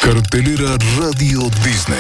Cartelera Radio Disney.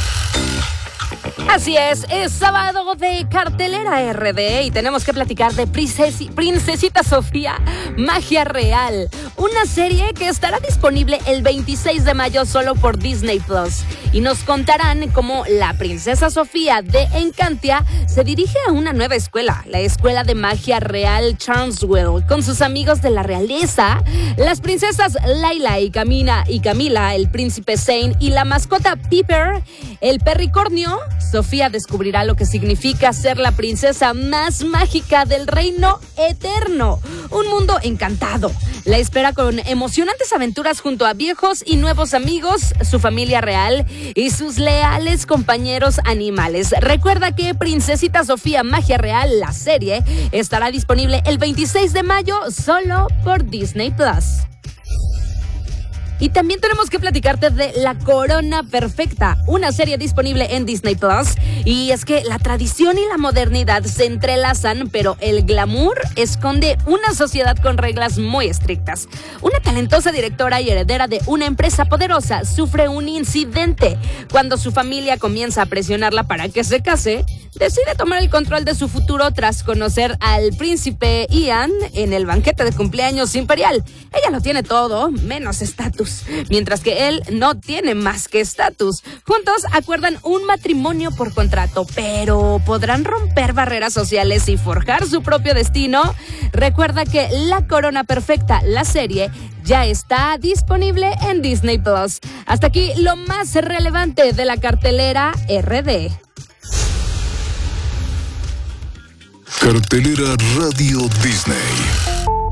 Así es sábado de Cartelera RD y tenemos que platicar de Princesita Sofía, Magia Real, una serie que estará disponible el 26 de mayo solo por Disney Plus. Y nos contarán cómo la princesa Sofía de Encantia se dirige a una nueva escuela, la Escuela de Magia Real Charmswell, con sus amigos de la realeza, las princesas Layla y Camila, el príncipe Zane y la mascota Piper, el perricornio. Sofía descubrirá lo que significa ser la princesa más mágica del reino eterno. Un mundo encantado. La espera con emocionantes aventuras junto a viejos y nuevos amigos, su familia real y sus leales compañeros animales. Recuerda que Princesita Sofía Magia Real, la serie, estará disponible el 26 de mayo solo por Disney Plus. Y también tenemos que platicarte de La Corona Perfecta, una serie disponible en Disney Plus. Y es que la tradición y la modernidad se entrelazan, pero el glamour esconde una sociedad con reglas muy estrictas. Una talentosa directora y heredera de una empresa poderosa sufre un incidente. Cuando su familia comienza a presionarla para que se case, decide tomar el control de su futuro tras conocer al príncipe Ian en el banquete de cumpleaños imperial. Ella lo tiene todo, menos estatus, mientras que él no tiene más que estatus. Juntos acuerdan un matrimonio por contrato, pero ¿podrán romper barreras sociales y forjar su propio destino? Recuerda que La Corona Perfecta, la serie, ya está disponible en Disney Plus. Hasta aquí lo más relevante de la cartelera RD. Cartelera Radio Disney.